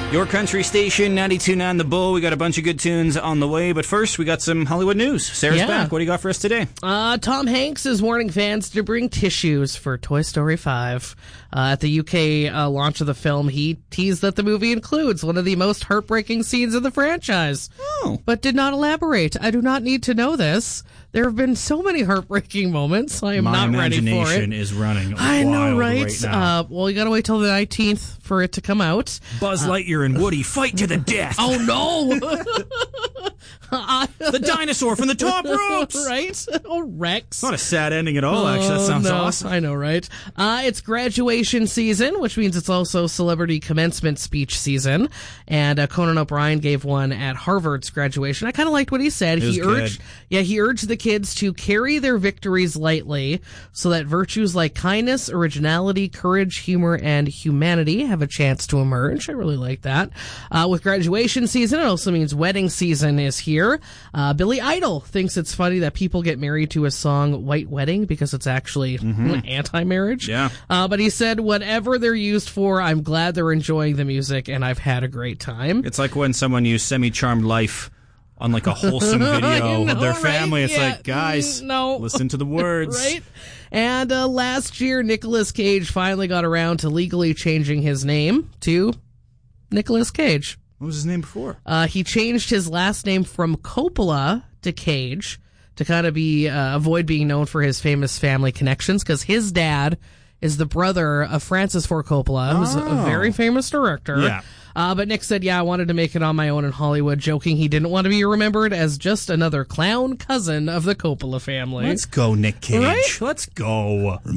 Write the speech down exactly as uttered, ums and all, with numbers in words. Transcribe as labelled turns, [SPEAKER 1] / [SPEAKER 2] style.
[SPEAKER 1] Your country station, ninety-two point nine The Bull. We got a bunch of good tunes on the way, but first we got some Hollywood news. Sarah's
[SPEAKER 2] Yeah.
[SPEAKER 1] back. What do you got for us today?
[SPEAKER 2] Uh, Tom Hanks is warning fans to bring tissues for Toy Story five. Uh, at the U K uh, launch of the film, he teased that the movie includes one of the most heartbreaking scenes of the franchise.
[SPEAKER 1] Oh.
[SPEAKER 2] But did not elaborate. I do not need to know this. There have been so many heartbreaking moments. I am
[SPEAKER 1] My
[SPEAKER 2] not ready for it.
[SPEAKER 1] imagination is running
[SPEAKER 2] I
[SPEAKER 1] wild
[SPEAKER 2] know, right?
[SPEAKER 1] right now.
[SPEAKER 2] uh, well, you gotta wait till the nineteenth for it to come out.
[SPEAKER 1] Buzz Lightyear and Woody fight to the death.
[SPEAKER 2] Oh, no!
[SPEAKER 1] The dinosaur from the top ropes.
[SPEAKER 2] Right? Oh, Rex.
[SPEAKER 1] Not a sad ending at all, actually. That sounds
[SPEAKER 2] Oh, no.
[SPEAKER 1] awesome.
[SPEAKER 2] I know, right? Uh, it's graduation season, which means it's also celebrity commencement speech season. And uh, Conan O'Brien gave one at Harvard's graduation. I kind of liked what he said.
[SPEAKER 1] It was
[SPEAKER 2] he
[SPEAKER 1] good.
[SPEAKER 2] urged, yeah, he urged the kids to carry their victories lightly, so that virtues like kindness, originality, courage, humor, and humanity have a chance to emerge. I really like that. Uh, with graduation season, it also means wedding season is here. Uh, Billy Idol thinks it's funny that people get married to a song White Wedding because it's actually anti-marriage.
[SPEAKER 1] Yeah.
[SPEAKER 2] Uh, but he said, whatever they're used for, I'm glad they're enjoying the music and I've had a great time.
[SPEAKER 1] It's like when someone used Semi-Charmed Life on like a wholesome video
[SPEAKER 2] know,
[SPEAKER 1] of their
[SPEAKER 2] right?
[SPEAKER 1] family. It's
[SPEAKER 2] Yeah.
[SPEAKER 1] like, guys,
[SPEAKER 2] Mm, no.
[SPEAKER 1] listen to the words.
[SPEAKER 2] Right? And uh, last year, Nicolas Cage finally got around to legally changing his name to Nicolas Cage.
[SPEAKER 1] What was his name before?
[SPEAKER 2] Uh, he changed his last name from Coppola to Cage to kind of be uh, avoid being known for his famous family connections, because his dad is the brother of Francis Ford Coppola, who's a
[SPEAKER 1] Oh.
[SPEAKER 2] very famous director.
[SPEAKER 1] Yeah.
[SPEAKER 2] Uh, but Nick said, yeah, I wanted to make it on my own in Hollywood, joking he didn't want to be remembered as just another clown cousin of the Coppola family.
[SPEAKER 1] Let's go, Nick Cage.
[SPEAKER 2] Right?
[SPEAKER 1] Let's go.